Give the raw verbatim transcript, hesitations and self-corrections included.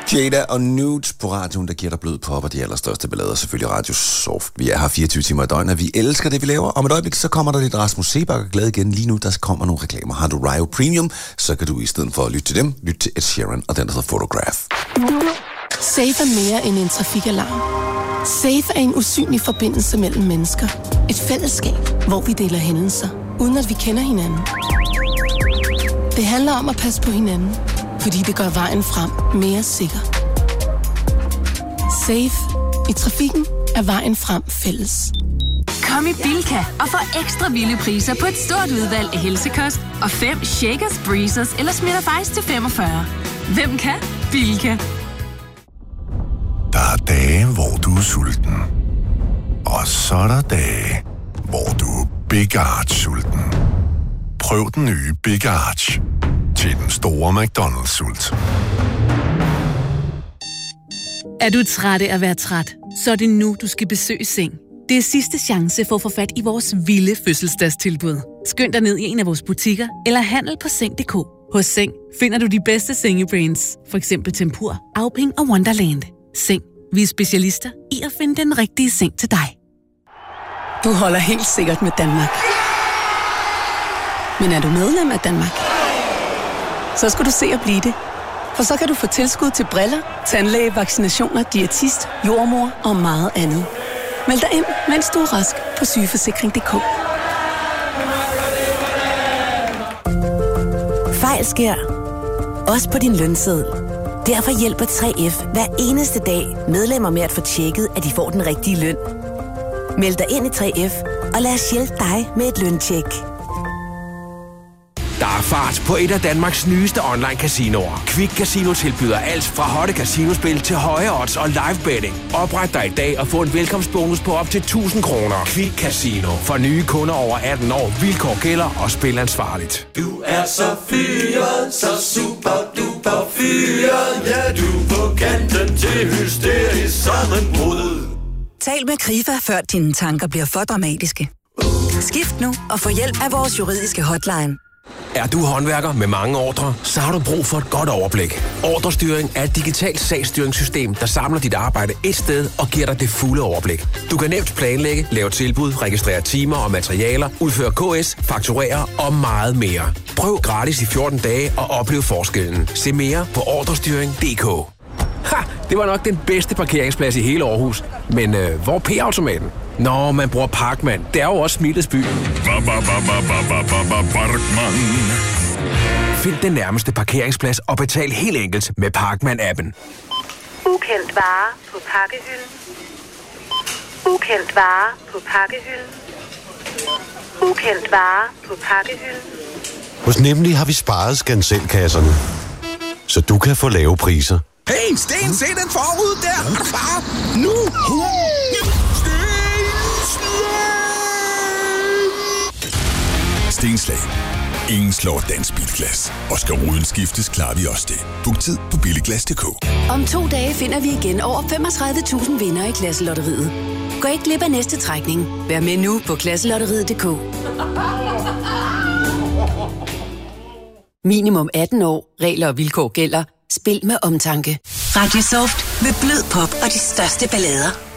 Jada og Nude på radioen, der giver dig blød pop og de allerstørste ballader, selvfølgelig Radio Soft. Vi er her fireogtyve timer i døgnet, og vi elsker det, vi laver. Om et øjeblik, så kommer der lidt Rasmus Seebach glad igen. Lige nu, der kommer nogle reklamer. Har du Rio Premium, så kan du i stedet for at lytte til dem, lytte til Ed Sheeran og den, der hedder Photograph. Safe er mere end en trafikalarm. Safe er en usynlig forbindelse mellem mennesker. Et fællesskab, hvor vi deler hændelser, uden at vi kender hinanden. Det handler om at passe på hinanden, fordi det gør vejen frem mere sikker. Safe. I trafikken er vejen frem fælles. Kom i Bilka og få ekstra vilde priser på et stort udvalg af helsekost og fem Shakers, Breezers eller Smitter Ice til femogfyrre. Hvem kan? Bilka. Der er dage, hvor du er sulten. Og så er der dage, hvor du er Big Arch-sulten. Prøv den nye Big Arch til den store McDonald's-sult. Er du træt af at være træt, så er det nu, du skal besøge Seng. Det er sidste chance for at få fat i vores vilde fødselsdagstilbud. Skynd dig ned i en af vores butikker eller handel på seng punktum d k. Hos Seng finder du de bedste sengebrands, for eksempel Tempur, Auping og Wonderland. Seng. Vi er specialister i at finde den rigtige seng til dig. Du holder helt sikkert med Danmark. Men er du medlem af Danmark? Så skal du se at blive det. For så kan du få tilskud til briller, tandlæge, vaccinationer, diætist, jordmor og meget andet. Meld dig ind, mens du er rask på sygeforsikring punktum d k. Fejl sker. Også på din lønseddel. Derfor hjælper tre F hver eneste dag medlemmer med at få tjekket, at de får den rigtige løn. Meld dig ind i tre F, og lad os hjælpe dig med et løntjek. Der er fart på et af Danmarks nyeste online casinoer. Quick Casino tilbyder alt fra hotte casinospil til høje odds og live betting. Opret dig i dag og få en velkomstbonus på op til tusind kroner. Quick Casino. For nye kunder over atten år. Vilkår gælder og spil ansvarligt. Du er så fyret, så super duper fyret. Ja, du er på kanten til hysterisk sammenbrud. Tal med Krifa, før dine tanker bliver for dramatiske. Skift nu og få hjælp af vores juridiske hotline. Er du håndværker med mange ordrer, så har du brug for et godt overblik. Ordrestyring er et digitalt sagsstyringssystem, der samler dit arbejde et sted og giver dig det fulde overblik. Du kan nemt planlægge, lave tilbud, registrere timer og materialer, udføre K S, fakturere og meget mere. Prøv gratis i fjorten dage og oplev forskellen. Se mere på ordrestyring punktum d k. Ha! Det var nok den bedste parkeringsplads i hele Aarhus. Men øh, hvor er P-automaten? Nå, man bruger Parkman. Det er jo også Smilets by. Find den nærmeste parkeringsplads og betal helt enkelt med Parkman-appen. Ukendt vare på pakkehylden. Ukendt vare på pakkehylden. Ukendt vare på pakkehylden. Hos Nemlig har vi sparet skanselkasserne, så du kan få lave priser. Hey, Sten, se den forud der! Far, nu! Stenslag. Ingen slår dansk bilglas. Og skal ruden skiftes, klarer vi også det. Book tid på billiglas punktum d k. Om to dage finder vi igen over femogtredive tusind vinder i Klasselotteriet. Gå ikke glip af næste trækning. Vær med nu på klasselotteriet punktum d k. Minimum atten år. Regler og vilkår gælder. Spil med omtanke. Radio Soft med blød pop og de største ballader.